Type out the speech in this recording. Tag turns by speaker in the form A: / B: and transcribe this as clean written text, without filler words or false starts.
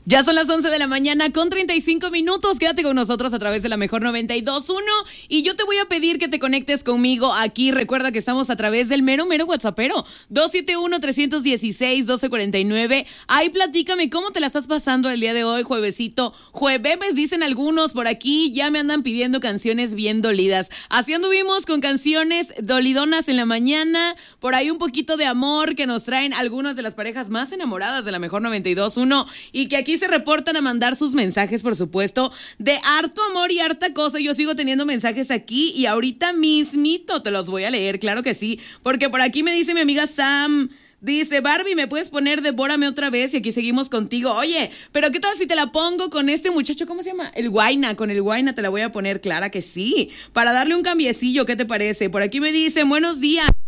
A: Ya son las 11 de la mañana con 35 minutos. Quédate con nosotros a través de la mejor 92.1 y yo te voy a pedir que te conectes conmigo aquí. Recuerda que estamos a través del mero WhatsAppero 271-316-1249. Ahí platícame cómo te la estás pasando el día de hoy, juevesito. Jueves, dicen algunos por aquí. Ya me andan pidiendo canciones bien dolidas. Así anduvimos con canciones dolidonas en la mañana. Por ahí un poquito de amor que nos traen algunas de las parejas más enamoradas de la mejor 92.1 y que aquí se reportan a mandar sus mensajes, por supuesto, de harto amor y harta cosa. Yo sigo teniendo mensajes aquí y ahorita mismito te los voy a leer, claro que sí, porque por aquí me dice mi amiga Sam. Dice, Barbie, ¿me puedes poner Devórame otra vez? Y aquí seguimos contigo. Oye, pero ¿qué tal si te la pongo con este muchacho? ¿Cómo se llama? El Guayna. Con el Guayna te la voy a poner, clara que sí. Para darle un cambiecillo, ¿qué te parece? Por aquí me dice, buenos días.